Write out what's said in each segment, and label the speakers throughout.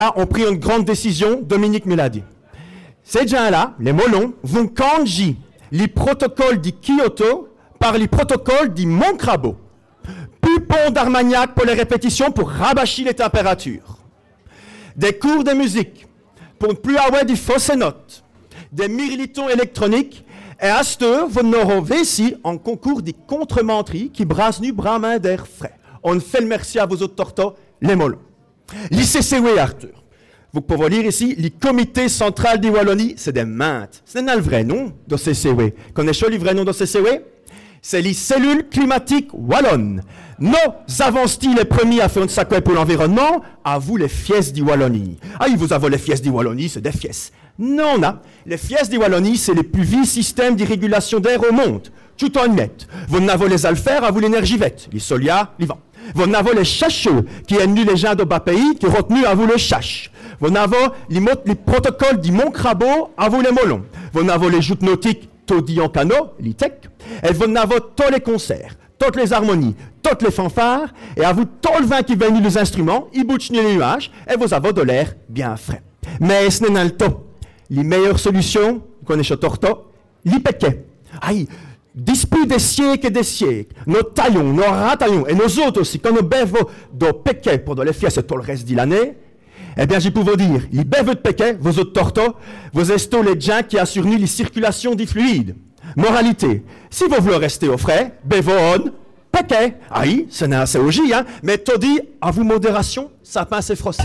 Speaker 1: ont pris une grande décision, Dominique me l'a dit. Ces gens-là, les Molons, vont changer les protocoles de Kyoto par les protocoles de Montcrabeau. Plus pont d'Armagnac pour les répétitions pour rabâcher les températures. Des cours de musique pour ne plus avoir des fausses notes. Des mirlitons électroniques. Et à cette heure, vous n'aurez ici un concours de contre-menterie qui brasse nu bramin d'air frais. On fait le merci à vos autres tortos, les Molons. L'ICCW, Arthur. Vous pouvez lire ici, le comité central des Wallonie, c'est des maintes. Ce n'est pas le vrai nom de CCW. Connaissez-vous le vrai nom de CCW? C'est les cellules climatiques wallonnes. Nous avons les premiers à faire un sacré pour l'environnement, à vous les fiestes du Wallonie. Ah, vous avez les fiestes du Wallonie, c'est des fiestes. Non, non. Les fiestes du Wallonie, c'est les plus vieux systèmes de régulation d'air au monde. Tout en net. Vous n'avez les alfères à vous l'énergie verte, les solia, les vents. Vous n'avez les chachos, qui ennuyent les gens de bas pays, qui retenus à vous le chache. Vous n'avez les protocoles du Mont-Crabeau, à vous les Molons. Vous n'avez les joutes nautiques, Taudillon Cano, l'ITEC. Et vous n'avez tous les concerts, toutes les harmonies, toutes les fanfares, et à vous tout le vin qui vient les instruments, ils bouchent les nuages, et vous avez de l'air bien frais. Mais ce n'est pas le temps. Les meilleures solutions, vous connaissez Torto, les péquets. Aïe, dispute des siècles et des siècles, nos taillons, nos rataillons, et nos autres aussi, quand nous bêvons de péquets pour de les fiestes tout le reste de l'année, eh bien, je peux vous dire, les bêves de péquets, vos autres tortos, vous êtes les gens qui assurent les circulations des fluides. Moralité, si vous voulez rester au frais, bévon, péquet. Aïe, ce n'est assez ogi, hein, mais tout dit, à vous modération, ça pince et froissé.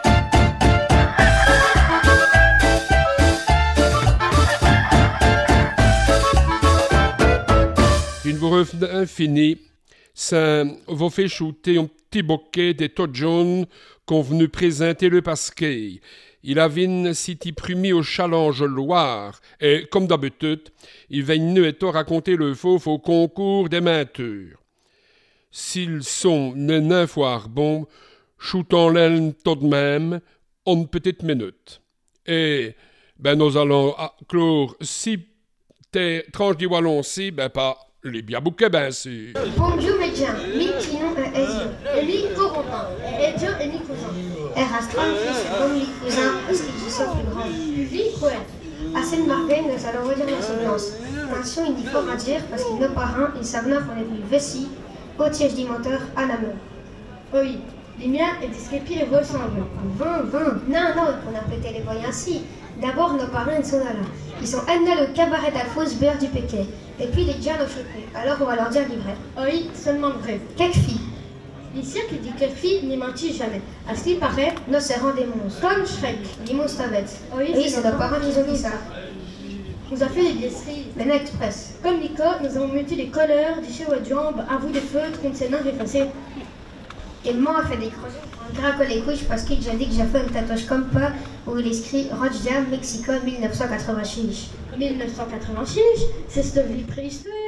Speaker 2: Une vous infini, ça vous fait shooter un petit bouquet des taux jaunes qu'on venu présenter le Pasquet. Il avait une city prumi au Challenge Loire et, comme d'habitude, il va nous raconter le faux au concours des menteurs. S'ils sont une fois bons, shootons l'aile tout de même en petite minute. Et, ben, nous allons clore si t'es tranche du wallon-ci, ben, pas les bien bouquets, ben, si.
Speaker 3: Bonjour, médecin. Mikinon et Ezio. Eli Corentin. Et Ezio et mes cousins. Erastron, c'est comme les cousins parce qu'ils sont plus grands. Lui, quoi? À Sainte-Margaine, nous allons redire la soutenance. Mention uniforme à dire parce qu'ils nos parents, ils savent neuf, on est venu Vessi, au tiège du moteur, à la main. Oui, les miens et des sképis les ressemblent. 20. Non, on a pété les voyants ainsi. D'abord, nos parents, ils sont là. Ils sont amenés au cabaret d'Alphonse Beurre du Péquet. Et puis, les gens l'ont chopé. Alors, on va leur dire l'ivraie.
Speaker 4: Oui, seulement vrai.
Speaker 3: Quelques filles.
Speaker 4: Ici, qui dit quelques filles, n'y mentit jamais.
Speaker 3: À ce qu'il paraît, nos serrants des monstres.
Speaker 4: Comme Shrek.
Speaker 3: Les monstres bêtes.
Speaker 4: Oui,
Speaker 3: c'est nos parents qui ont dit ça.
Speaker 4: Nous a fait des biaiseries.
Speaker 3: Bena Express.
Speaker 4: Comme Nico, nous avons muté des colleurs, des cheveux de jambes, à vous des feutres, contre ses nains effacés.
Speaker 3: Et moi, a fait des crochets pour un graco les couches parce qu'il a dit que j'ai fait une tatouage comme pas où il écrit Rotterdam, Mexico, 1986.
Speaker 4: 1986, c'est cette vie préhistoire.